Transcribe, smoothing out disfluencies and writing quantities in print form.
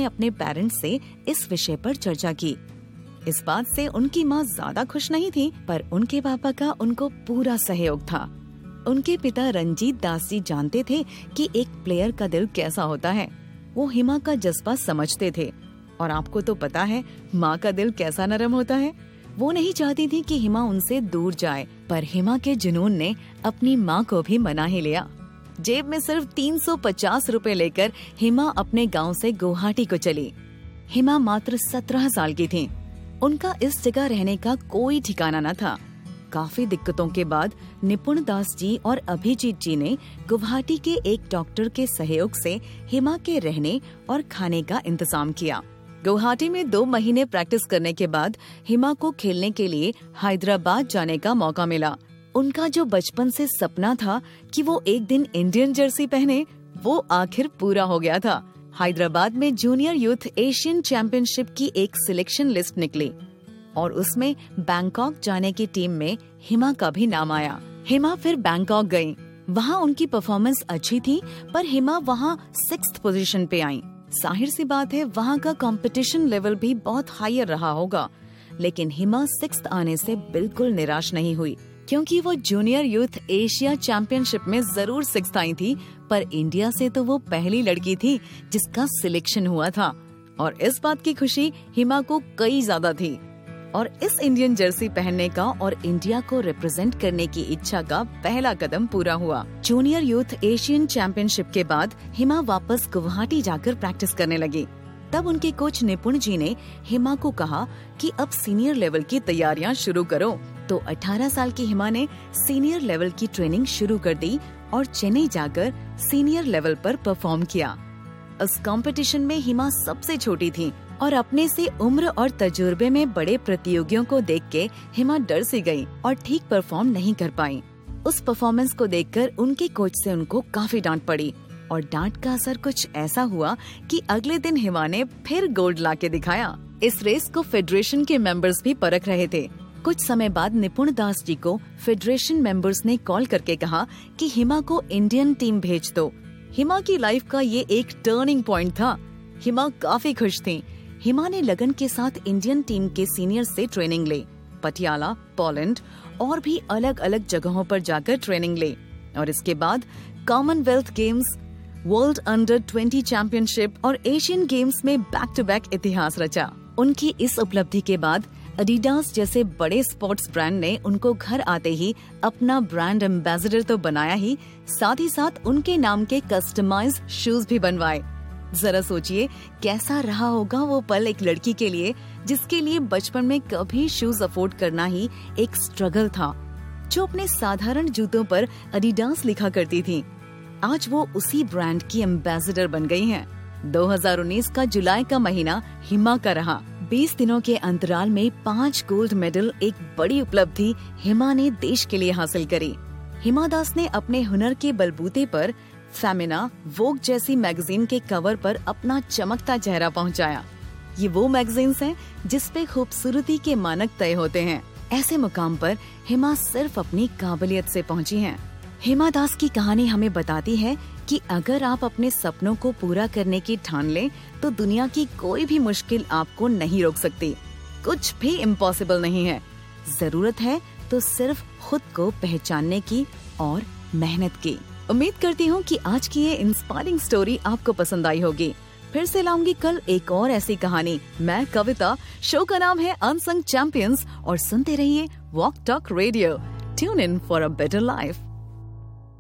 अपने पेरेंट्स से इस विषय पर चर्चा की। इस बात से उनकी माँ ज्यादा खुश नहीं थी, पर उनके पापा का उनको पूरा सहयोग था। उनके पिता रंजीत दास जी जानते थे कि एक प्लेयर का दिल कैसा होता है। वो हिमा का जज्बा समझते थे और आपको तो पता है माँ का दिल कैसा नरम होता है। वो नहीं चाहती थी कि हिमा उनसे दूर जाए, पर हिमा के जुनून ने अपनी माँ को भी मना ही लिया। जेब में सिर्फ 350 रुपए लेकर हिमा अपने गांव से गुवाहाटी को चली। हिमा मात्र 17 साल की थी। उनका इस जगह रहने का कोई ठिकाना न था। काफी दिक्कतों के बाद निपुण दास जी और अभिजीत जी ने गुवाहाटी के एक डॉक्टर के सहयोग से हिमा के रहने और खाने का इंतजाम किया। गुवाहाटी में 2 महीने प्रैक्टिस करने के बाद हिमा को खेलने के लिए हैदराबाद जाने का मौका मिला। उनका जो बचपन से सपना था कि वो एक दिन इंडियन जर्सी पहने, वो आखिर पूरा हो गया था। हैदराबाद में जूनियर यूथ एशियन चैंपियनशिप की एक सिलेक्शन लिस्ट निकली और उसमें बैंकॉक जाने की टीम में हिमा का भी नाम आया। हिमा फिर बैंकॉक गयी। वहाँ उनकी परफॉर्मेंस अच्छी थी, पर हिमा वहाँ 6th पोजीशन पे आई। जाहिर सी बात है वहाँ का कंपटीशन लेवल भी बहुत हायर रहा होगा, लेकिन हिमा 6th आने से बिल्कुल निराश नहीं हुई, क्योंकि वो जूनियर यूथ एशिया चैंपियनशिप में जरूर 6th आई थी, पर इंडिया से तो वो पहली लड़की थी जिसका सिलेक्शन हुआ था। और इस बात की खुशी हिमा को कई ज्यादा थी। और इस इंडियन जर्सी पहनने का और इंडिया को रिप्रेजेंट करने की इच्छा का पहला कदम पूरा हुआ। जूनियर यूथ एशियन चैंपियनशिप के बाद हिमा वापस गुवाहाटी जाकर प्रैक्टिस करने लगी। तब उनके कोच निपुण जी ने हिमा को कहा कि अब सीनियर लेवल की तैयारियां शुरू करो। तो 18 साल की हिमा ने सीनियर लेवल की ट्रेनिंग शुरू कर दी और चेन्नई जाकर सीनियर लेवल पर परफॉर्म किया। इस कंपटीशन में हिमा सबसे छोटी थी और अपने से उम्र और तजुर्बे में बड़े प्रतियोगियों को देख के हिमा डर सी गई और ठीक परफॉर्म नहीं कर पाई। उस परफॉर्मेंस को देखकर उनके कोच से उनको काफी डांट पड़ी और डांट का असर कुछ ऐसा हुआ कि अगले दिन हिमा ने फिर गोल्ड लाके दिखाया। इस रेस को फेडरेशन के मेंबर्स भी परख रहे थे। कुछ समय बाद निपुण दास जी को फेडरेशन मेंबर्स ने कॉल करके कहा कि हिमा को इंडियन टीम भेज दो। हिमा की लाइफ का ये एक टर्निंग पॉइंट था। हिमा काफी खुश थी। हिमा ने लगन के साथ इंडियन टीम के सीनियर से ट्रेनिंग ली। पटियाला, पोलैंड और भी अलग अलग जगहों पर जाकर ट्रेनिंग ली और इसके बाद Commonwealth games, world under 20 championship और एशियन गेम्स में बैक टू बैक इतिहास रचा। उनकी इस उपलब्धि के बाद एडिडास जैसे बड़े स्पोर्ट्स ब्रांड ने उनको घर आते ही अपना ब्रांड एम्बेसडर तो बनाया ही, साथ ही साथ उनके नाम के कस्टमाइज शूज भी बनवाए। जरा सोचिए कैसा रहा होगा वो पल एक लड़की के लिए, जिसके लिए बचपन में कभी शूज अफोर्ड करना ही एक स्ट्रगल था, जो अपने साधारण जूतों पर एडिडास लिखा करती थी। आज वो उसी ब्रांड की एम्बेसडर बन गई हैं। 2019 का जुलाई का महीना हिमा का रहा। 20 दिनों के अंतराल में 5 गोल्ड मेडल एक बड़ी उपलब्धि हिमा ने देश के लिए हासिल करी। हिमा दास ने अपने हुनर के बलबूते पर फेमिना, वोग जैसी मैगजीन के कवर पर अपना चमकता चेहरा पहुंचाया। ये वो मैगजीन्स हैं जिस पे खूबसूरती के मानक तय होते हैं। ऐसे मुकाम पर हिमा सिर्फ अपनी काबिलियत से पहुंची हैं। हिमा दास की कहानी हमें बताती है कि अगर आप अपने सपनों को पूरा करने की ठान लें, तो दुनिया की कोई भी मुश्किल आपको नहीं रोक सकती। कुछ भी इम्पॉसिबल नहीं है। जरूरत है तो सिर्फ खुद को पहचानने की और मेहनत की। उम्मीद करती हूँ कि आज की ये इंस्पायरिंग स्टोरी आपको पसंद आई होगी। फिर से लाऊंगी कल एक और ऐसी कहानी। मैं कविता, शो का नाम है अनसंग चैंपियंस और सुनते रहिए walk talk radio. Tune in for a better life.